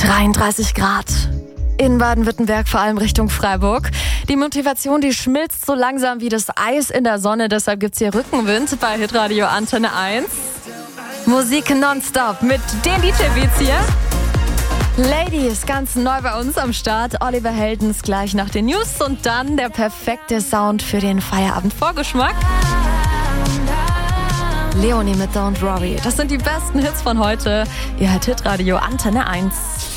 33 Grad. In Baden-Württemberg, vor allem Richtung Freiburg. Die Motivation, die schmilzt so langsam wie das Eis in der Sonne. Deshalb gibt's hier Rückenwind bei Hitradio Antenne 1. Musik nonstop mit den DJ-Beats hier. Lady ist ganz neu bei uns am Start. Oliver Heldens gleich nach den News und dann der perfekte Sound für den Feierabend-Vorgeschmack. Leonie mit Don't Worry. Das sind die besten Hits von heute. Ihr hört Hitradio Antenne 1.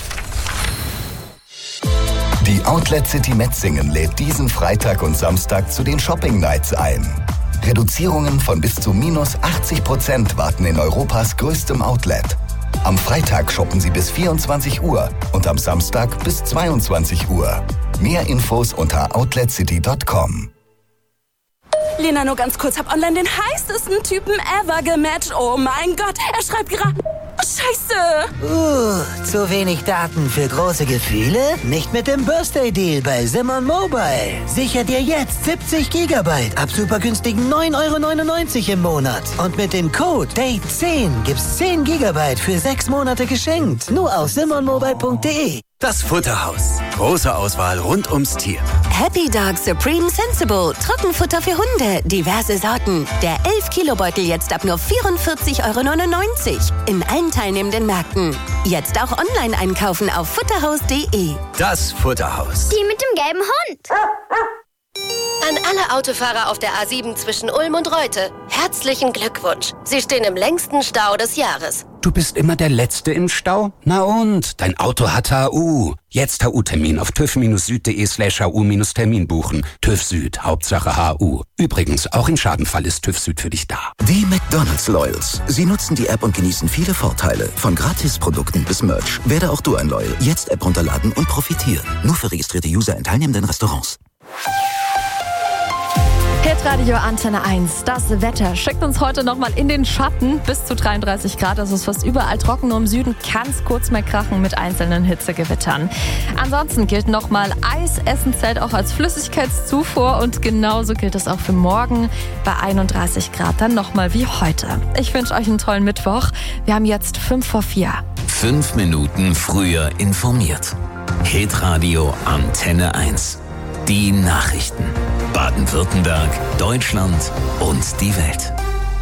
Die Outlet City Metzingen lädt diesen Freitag und Samstag zu den Shopping Nights ein. Reduzierungen von bis zu minus 80% warten in Europas größtem Outlet. Am Freitag shoppen Sie bis 24 Uhr und am Samstag bis 22 Uhr. Mehr Infos unter outletcity.com. Lena, nur ganz kurz, hab online den heißesten Typen ever gematcht. Oh mein Gott, er schreibt gerade... Scheiße! Zu wenig Daten für große Gefühle? Nicht mit dem Birthday-Deal bei Simon Mobile. Sicher dir jetzt 70 GB ab super günstigen 9,99 € im Monat. Und mit dem Code DATE10 gibt's 10 GB für 6 Monate geschenkt. Nur auf simonmobile.de. Das Futterhaus. Große Auswahl rund ums Tier. Happy Dog Supreme Sensible. Trockenfutter für Hunde. Diverse Sorten. Der 11-Kilo-Beutel jetzt ab nur 44,99 € in allen teilnehmenden Märkten. Jetzt auch online einkaufen auf futterhaus.de. Das Futterhaus. Die mit dem gelben Hund. An alle Autofahrer auf der A7 zwischen Ulm und Reute. Herzlichen Glückwunsch. Sie stehen im längsten Stau des Jahres. Du bist immer der Letzte im Stau? Na und? Dein Auto hat HU. Jetzt HU-Termin auf tüv-süd.de/HU-Termin buchen. TÜV Süd, Hauptsache HU. Übrigens, auch im Schadenfall ist TÜV Süd für dich da. Die McDonald's Loyals. Sie nutzen die App und genießen viele Vorteile. Von Gratisprodukten bis Merch. Werde auch du ein Loyal. Jetzt App runterladen und profitieren. Nur für registrierte User in teilnehmenden Restaurants. Hitradio Antenne 1. Das Wetter schickt uns heute nochmal in den Schatten. Bis zu 33 Grad. Das ist fast überall trocken. Nur im Süden kann es kurz mal krachen mit einzelnen Hitzegewittern. Ansonsten gilt nochmal, Eisessen zählt auch als Flüssigkeitszufuhr. Und genauso gilt es auch für morgen bei 31 Grad. Dann nochmal wie heute. Ich wünsche euch einen tollen Mittwoch. Wir haben jetzt 3:55. 5 Minuten früher informiert. Hitradio Antenne 1. Die Nachrichten. Baden-Württemberg, Deutschland und die Welt.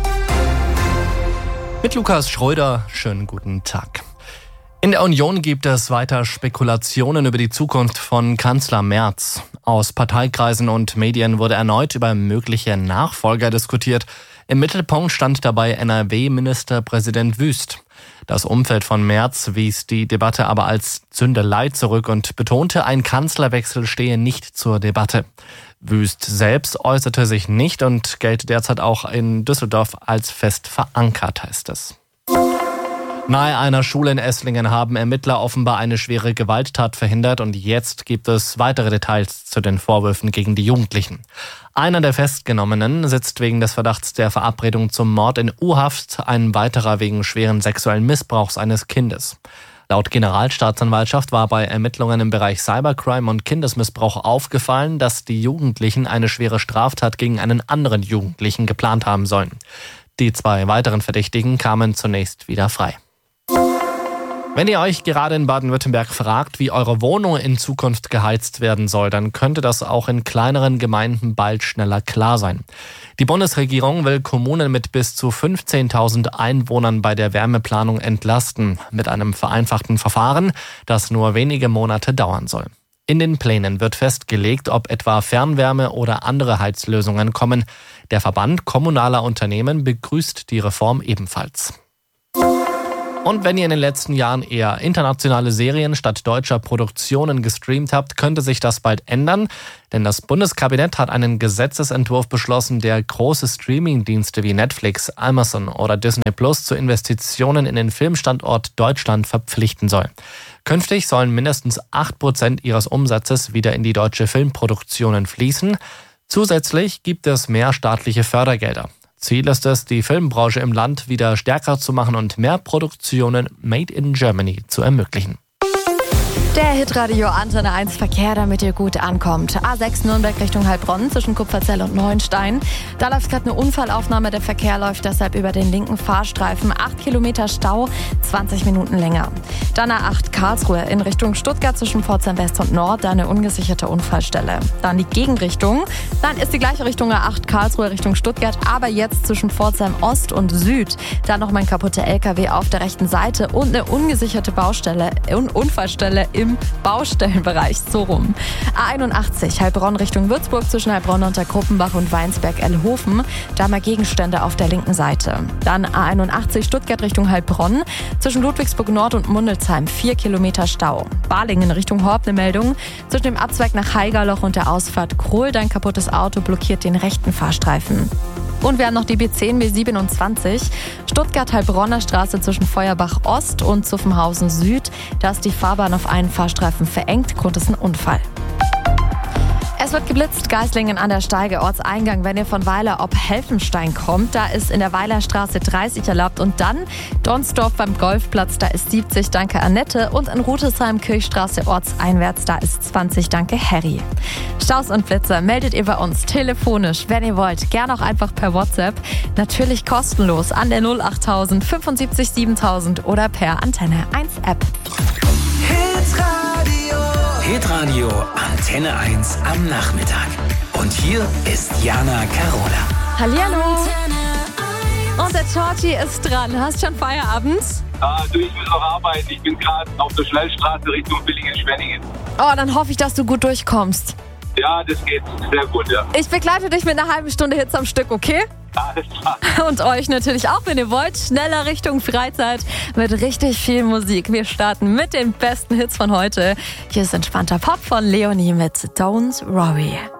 Mit Lukas Schröder, schönen guten Tag. In der Union gibt es weiter Spekulationen über die Zukunft von Kanzler Merz. Aus Parteikreisen und Medien wurde erneut über mögliche Nachfolger diskutiert. Im Mittelpunkt stand dabei NRW-Ministerpräsident Wüst. Das Umfeld von Merz wies die Debatte aber als Zündelei zurück und betonte, ein Kanzlerwechsel stehe nicht zur Debatte. Wüst selbst äußerte sich nicht und gelte derzeit auch in Düsseldorf als fest verankert, heißt es. Nahe einer Schule in Esslingen haben Ermittler offenbar eine schwere Gewalttat verhindert und jetzt gibt es weitere Details zu den Vorwürfen gegen die Jugendlichen. Einer der Festgenommenen sitzt wegen des Verdachts der Verabredung zum Mord in U-Haft, ein weiterer wegen schweren sexuellen Missbrauchs eines Kindes. Laut Generalstaatsanwaltschaft war bei Ermittlungen im Bereich Cybercrime und Kindesmissbrauch aufgefallen, dass die Jugendlichen eine schwere Straftat gegen einen anderen Jugendlichen geplant haben sollen. Die 2 weiteren Verdächtigen kamen zunächst wieder frei. Wenn ihr euch gerade in Baden-Württemberg fragt, wie eure Wohnung in Zukunft geheizt werden soll, dann könnte das auch in kleineren Gemeinden bald schneller klar sein. Die Bundesregierung will Kommunen mit bis zu 15.000 Einwohnern bei der Wärmeplanung entlasten, mit einem vereinfachten Verfahren, das nur wenige Monate dauern soll. In den Plänen wird festgelegt, ob etwa Fernwärme oder andere Heizlösungen kommen. Der Verband kommunaler Unternehmen begrüßt die Reform ebenfalls. Und wenn ihr in den letzten Jahren eher internationale Serien statt deutscher Produktionen gestreamt habt, könnte sich das bald ändern. Denn das Bundeskabinett hat einen Gesetzesentwurf beschlossen, der große Streamingdienste wie Netflix, Amazon oder Disney Plus zu Investitionen in den Filmstandort Deutschland verpflichten soll. Künftig sollen mindestens 8% ihres Umsatzes wieder in die deutsche Filmproduktionen fließen. Zusätzlich gibt es mehr staatliche Fördergelder. Ziel ist es, die Filmbranche im Land wieder stärker zu machen und mehr Produktionen made in Germany zu ermöglichen. Der Hitradio Antenne 1 Verkehr, damit ihr gut ankommt. A6 Nürnberg Richtung Heilbronn zwischen Kupferzell und Neuenstein. Da läuft gerade eine Unfallaufnahme. Der Verkehr läuft deshalb über den linken Fahrstreifen. 8 Kilometer Stau, 20 Minuten länger. Dann A8 Karlsruhe in Richtung Stuttgart zwischen Pforzheim West und Nord, da eine ungesicherte Unfallstelle. Dann die Gegenrichtung. Dann ist die gleiche Richtung A8 Karlsruhe Richtung Stuttgart, aber jetzt zwischen Pforzheim Ost und Süd. Dann noch mal ein kaputter LKW auf der rechten Seite und eine ungesicherte Unfallstelle im Baustellenbereich, so rum. A81 Heilbronn Richtung Würzburg zwischen Heilbronn unter Kruppenbach und Weinsberg-Ellhofen. Da mal Gegenstände auf der linken Seite. Dann A81 Stuttgart Richtung Heilbronn zwischen Ludwigsburg Nord und Mundelsheim 4 Kilometer Stau. Balingen Richtung Horb eine Meldung. Zwischen dem Abzweig nach Haigerloch und der Ausfahrt Krohl ein kaputtes Auto blockiert den rechten Fahrstreifen. Und wir haben noch die B10, B27, Stuttgart-Heilbronner Straße zwischen Feuerbach Ost und Zuffenhausen Süd. Da ist die Fahrbahn auf einen Fahrstreifen verengt, Grund ist ein Unfall. Es wird geblitzt, Geislingen an der Steige, Ortseingang, wenn ihr von Weiler ob Helfenstein kommt. Da ist in der Weilerstraße 30 erlaubt und dann Donsdorf beim Golfplatz, da ist 70, danke Annette. Und in Rutesheim Kirchstraße ortseinwärts, da ist 20, danke Harry. Staus und Blitzer meldet ihr bei uns telefonisch, wenn ihr wollt. Gerne auch einfach per WhatsApp. Natürlich kostenlos an der 08000 75 7000 oder per Antenne 1 App. Hitradio Antenne 1 am Nachmittag. Und hier ist Jana Carola. Hallihallo. Und der Georgie ist dran. Hast schon Feierabend? Du, ich muss noch arbeiten. Ich bin gerade auf der Schnellstraße Richtung Villingen-Schwenningen. Oh, dann hoffe ich, dass du gut durchkommst. Ja, das geht sehr gut, ja. Ich begleite dich mit einer halben Stunde Hits am Stück, okay? Alles klar. Und euch natürlich auch, wenn ihr wollt. Schneller Richtung Freizeit mit richtig viel Musik. Wir starten mit den besten Hits von heute. Hier ist entspannter Pop von Leonie mit Don't Worry.